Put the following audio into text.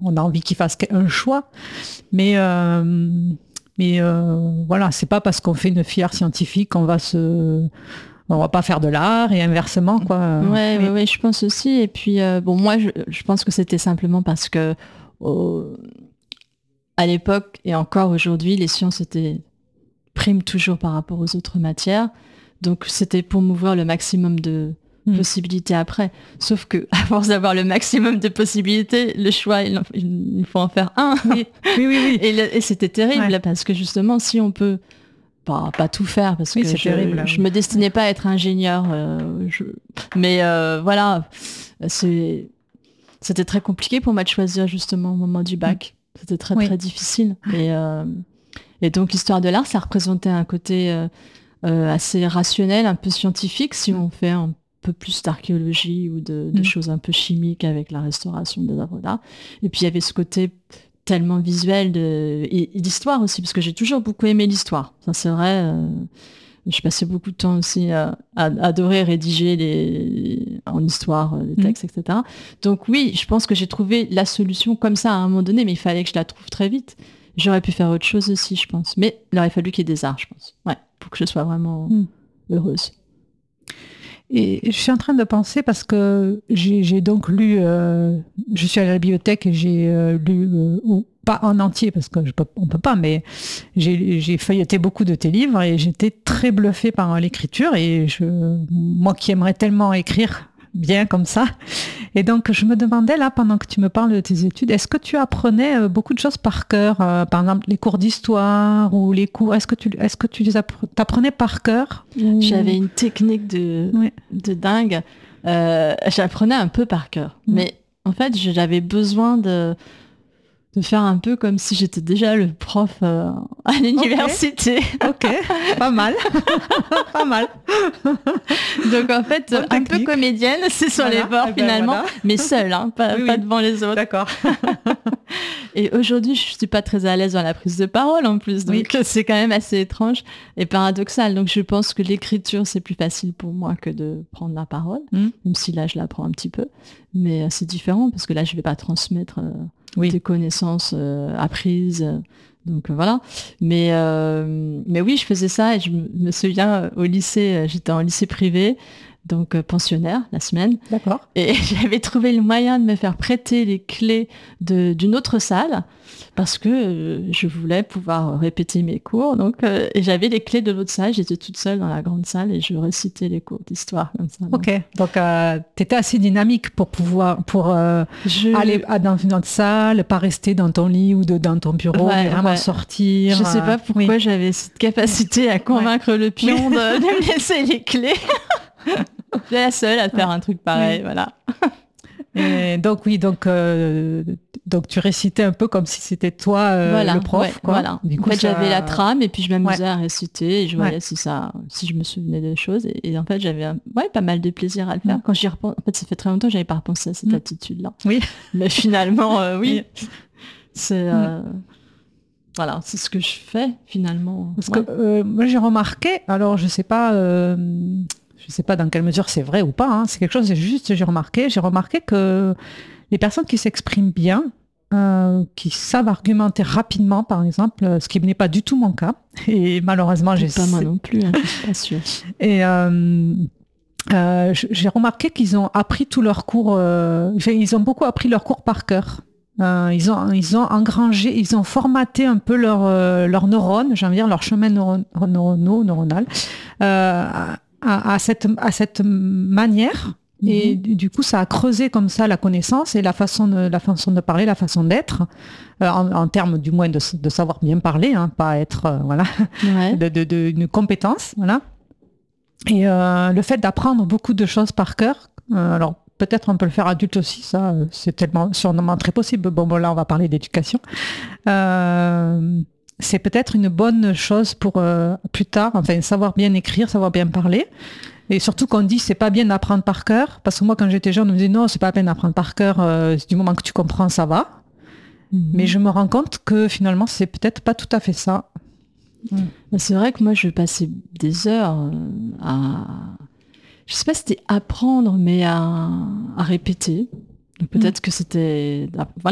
on a envie qu'il fasse un choix. Mais voilà, c'est pas parce qu'on fait une filière scientifique qu'on va on va pas faire de l'art et inversement, quoi. Ouais, je pense aussi. Et puis, moi, je pense que c'était simplement parce que à l'époque et encore aujourd'hui, les sciences priment toujours par rapport aux autres matières. Donc, c'était pour m'ouvrir le maximum de possibilités après. Sauf que, à force d'avoir le maximum de possibilités, le choix, il faut en faire un. Oui. Et c'était terrible parce que justement, si on peut pas tout faire, parce que je me destinais pas à être ingénieur, mais voilà, c'était très compliqué pour moi de choisir justement au moment du bac. C'était très difficile. Et donc l'histoire de l'art, ça représentait un côté assez rationnel, un peu scientifique, si on fait un peu plus d'archéologie ou de choses un peu chimiques avec la restauration des œuvres d'art. Et puis il y avait ce côté tellement visuel et d'histoire aussi, parce que j'ai toujours beaucoup aimé l'histoire. Ça, c'est vrai. Je passais beaucoup de temps aussi à adorer rédiger en histoire les textes, etc. Donc oui, je pense que j'ai trouvé la solution comme ça à un moment donné, mais il fallait que je la trouve très vite. J'aurais pu faire autre chose aussi, je pense. Mais il aurait fallu qu'il y ait des arts, je pense. Ouais, pour que je sois vraiment heureuse. Et je suis en train de penser parce que j'ai donc lu, je suis allée à la bibliothèque et j'ai lu, ou pas en entier parce que on peut pas, mais j'ai feuilleté beaucoup de tes livres et j'étais très bluffée par l'écriture et moi qui aimerais tellement écrire bien comme ça. Et donc, je me demandais là, pendant que tu me parles de tes études, est-ce que tu apprenais beaucoup de choses par cœur, par exemple les cours d'histoire ou les cours, est-ce que tu t'apprenais par cœur? J'avais une technique de dingue. J'apprenais un peu par cœur. Mais en fait, j'avais besoin de faire un peu comme si j'étais déjà le prof à l'université. Ok, pas mal. Pas mal. Donc en fait, un peu comédienne, c'est sur les bords finalement, mais seule, pas devant les autres. D'accord. Et aujourd'hui, je suis pas très à l'aise dans la prise de parole en plus, donc c'est quand même assez étrange et paradoxal. Donc je pense que l'écriture, c'est plus facile pour moi que de prendre la parole, même si là, je la prends un petit peu. Mais c'est différent parce que là, je vais pas transmettre des connaissances apprises. Donc voilà. Mais oui, je faisais ça et je me souviens au lycée, j'étais en lycée privé, donc pensionnaire la semaine. D'accord. Et j'avais trouvé le moyen de me faire prêter les clés d'une autre salle parce que je voulais pouvoir répéter mes cours. Donc, et j'avais les clés de l'autre salle. J'étais toute seule dans la grande salle et je récitais les cours d'histoire comme ça. Ok. Donc, tu étais assez dynamique pour aller dans une autre salle, pas rester dans ton lit ou dans ton bureau, mais vraiment sortir. Je sais pas pourquoi j'avais cette capacité à convaincre le pion de me laisser les clés. J'étais la seule à faire un truc pareil, voilà. Et donc donc tu récitais un peu comme si c'était toi le prof, quoi. Voilà. Du coup, en fait, j'avais la trame et puis je m'amusais à réciter et je voyais si je me souvenais des choses et en fait j'avais pas mal de plaisir à le faire. Quand j'y repense, en fait, ça fait très longtemps que j'avais pas repensé à cette attitude-là. Oui. Mais finalement, c'est voilà, c'est ce que je fais finalement. Parce que moi j'ai remarqué, alors je sais pas dans quelle mesure c'est vrai ou pas, c'est quelque chose, j'ai remarqué que les personnes qui s'expriment bien, qui savent argumenter rapidement, par exemple, ce qui n'est pas du tout mon cas, et malheureusement pas moi non plus, je suis pas sûre. Et j'ai remarqué qu'ils ont appris tous leurs cours, ils ont beaucoup appris leurs cours par cœur. Ils ont engrangé, ils ont formaté un peu leurs neurones, j'ai envie de dire leur chemin neuronal, à cette manière. Et du coup, ça a creusé comme ça la connaissance et la façon de parler, la façon d'être, en termes du moins de savoir bien parler, pas être une compétence, voilà. Et le fait d'apprendre beaucoup de choses par cœur, alors peut-être on peut le faire adulte aussi, ça c'est sûrement très possible. Bon, là on va parler d'éducation. C'est peut-être une bonne chose pour plus tard, enfin savoir bien écrire, savoir bien parler. Et surtout qu'on dit c'est pas bien d'apprendre par cœur, parce que moi quand j'étais jeune on me disait non c'est pas peine d'apprendre par cœur, du moment que tu comprends ça va. Mais je me rends compte que finalement c'est peut-être pas tout à fait ça. C'est vrai que moi je passais des heures je sais pas si c'était apprendre mais à répéter. Donc peut-être que c'était